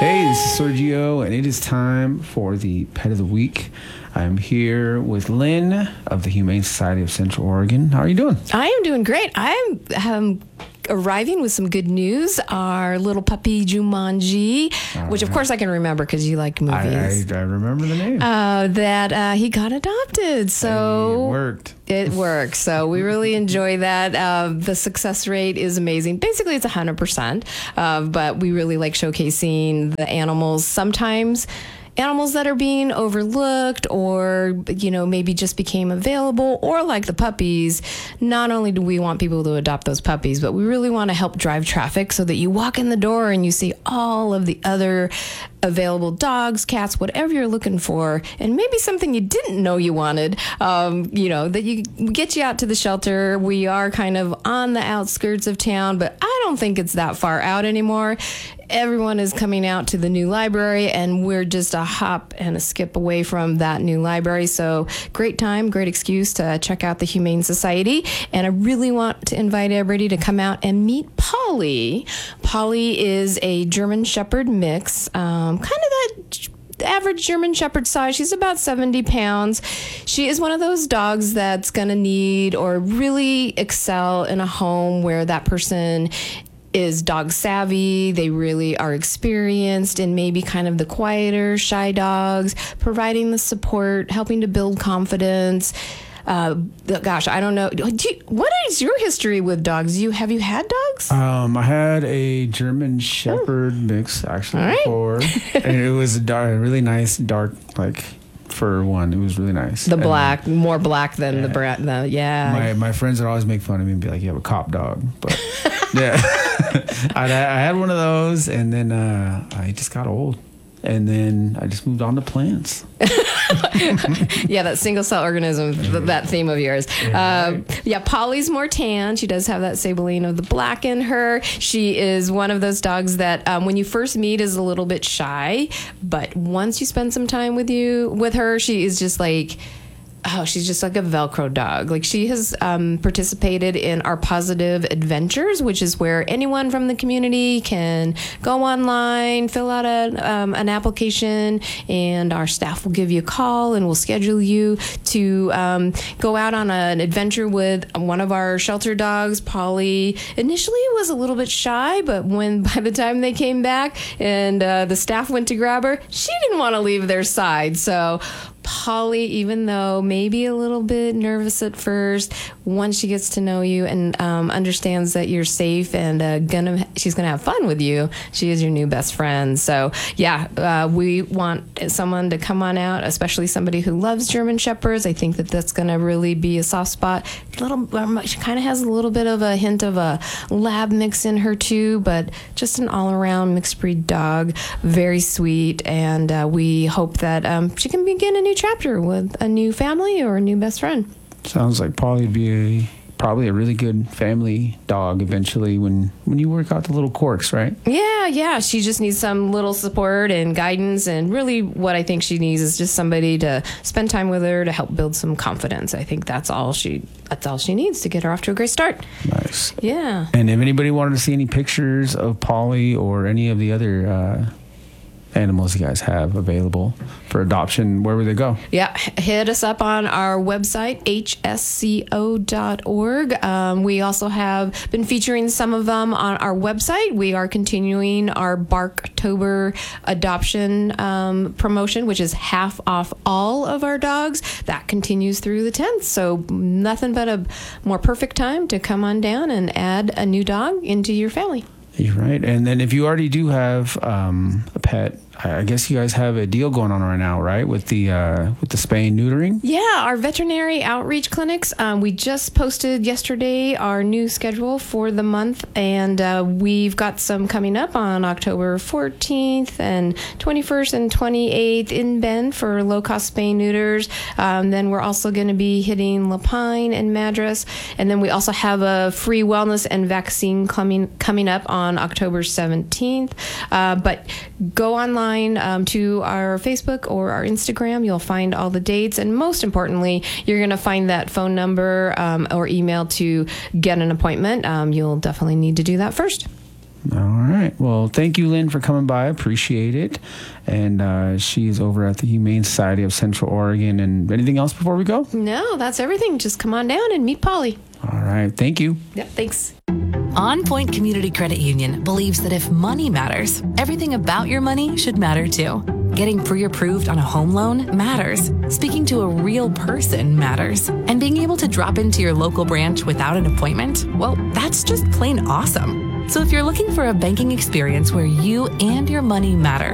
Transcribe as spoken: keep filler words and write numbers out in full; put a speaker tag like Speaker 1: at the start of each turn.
Speaker 1: Hey, this is Sergio, and it is time for the Pet of the Week. I'm here with Lynn of the Humane Society of Central Oregon. How are you doing?
Speaker 2: I am doing great. I'm um, arriving with some good news. Our little puppy Jumanji, All which right. of course I can remember because you like movies.
Speaker 1: I, I, I remember the name.
Speaker 2: Uh, that uh, he got adopted. So
Speaker 1: it worked.
Speaker 2: It worked. So we really enjoy that. Uh, the success rate is amazing. Basically, it's one hundred percent. Uh, but we really like showcasing the animals. Sometimes animals that are being overlooked or, you know, maybe just became available, or like the puppies. Not only do we want people to adopt those puppies, but we really want to help drive traffic so that you walk in the door and you see all of the other available dogs, cats, whatever you're looking for, and maybe something you didn't know you wanted, um, you know, that you get you out to the shelter. We are kind of on the outskirts of town, but I don't think it's that far out anymore. Everyone is coming out to the new library, and we're just a hop and a skip away from that new library. So great time, great excuse to check out the Humane Society. And I really want to invite everybody to come out and meet Polly. Polly is a German Shepherd mix, um, kind of that average German Shepherd size. She's about seventy pounds. She is one of those dogs that's going to need or really excel in a home where that person is dog savvy. They really are experienced in maybe kind of the quieter, shy dogs, providing the support, helping to build confidence. Uh, gosh, I don't know. Do you, what is your history with dogs? You have you had dogs?
Speaker 1: Um, I had a German Shepherd oh. mix actually right. before, and it was a dark, really nice dark like fur one. It was really nice.
Speaker 2: The black, and, more black than yeah. the brat. The, yeah.
Speaker 1: My my friends would always make fun of me and be like, "You have a cop dog," but yeah, I, I had one of those, and then uh, I just got old. And then I just moved on to plants.
Speaker 2: Yeah, that single cell organism, th- that theme of yours. Yeah, um, right. yeah, Polly's more tan. She does have that Sabellino of the black in her. She is one of those dogs that um, when you first meet is a little bit shy, but once you spend some time with you with her, she is just like, oh, she's just like a Velcro dog. Like she has um, participated in our Positive Adventures, which is where anyone from the community can go online, fill out a, um, an application, and our staff will give you a call and we'll schedule you to um, go out on an adventure with one of our shelter dogs. Polly initially was a little bit shy, but when by the time they came back and uh, the staff went to grab her, she didn't want to leave their side. So Polly, even though maybe a little bit nervous at first, once she gets to know you and um, understands that you're safe and uh, gonna, she's gonna have fun with you, she is your new best friend. So yeah, uh, we want someone to come on out, especially somebody who loves German Shepherds. I think that that's gonna really be a soft spot. A little, um, she kind of has a little bit of a hint of a lab mix in her too, but just an all-around mixed breed dog, very sweet, and uh, we hope that um, she can begin a new chapter with a new family or a new best friend.
Speaker 1: Sounds like Polly would be a, probably a really good family dog eventually when, when you work out the little quirks, right?
Speaker 2: Yeah, yeah. She just needs some little support and guidance, and really what I think she needs is just somebody to spend time with her to help build some confidence. I think that's all she that's all she needs to get her off to a great start.
Speaker 1: Nice.
Speaker 2: Yeah.
Speaker 1: And if anybody wanted to see any pictures of Polly or any of the other uh animals you guys have available for adoption, where would they go?
Speaker 2: Yeah, hit us up on our website, H S C O dot org. Um, we also have been featuring some of them on our website. We are continuing our Barktober adoption um, promotion, which is half off all of our dogs. That continues through the tenth. So nothing but a more perfect time to come on down and add a new dog into your family.
Speaker 1: You're right. And then if you already do have um, a pet, I guess you guys have a deal going on right now, right? With the uh, with the spay and neutering?
Speaker 2: Yeah, our veterinary outreach clinics. Um, we just posted yesterday our new schedule for the month, and uh, we've got some coming up on October fourteenth and twenty-first and twenty-eighth in Bend for low-cost spay and neuters. Um, then we're also going to be hitting Lapine and Madras, and then we also have a free wellness and vaccine coming coming up on October seventeenth. Uh, but go online Um, to our Facebook or our Instagram. You'll find all the dates, and most importantly, you're going to find that phone number um, or email to get an appointment. Um, you'll definitely need to do that first.
Speaker 1: All right. Well, thank you, Lynn, for coming by. Appreciate it. And uh, she's over at the Humane Society of Central Oregon. And anything else before we go?
Speaker 2: No, that's everything. Just come on down and meet Polly.
Speaker 1: All right. Thank you.
Speaker 2: Yep. Thanks.
Speaker 3: On Point Community Credit Union believes that if money matters, everything about your money should matter too. Getting pre-approved on a home loan matters. Speaking to a real person matters. And being able to drop into your local branch without an appointment, well, that's just plain awesome. So if you're looking for a banking experience where you and your money matter,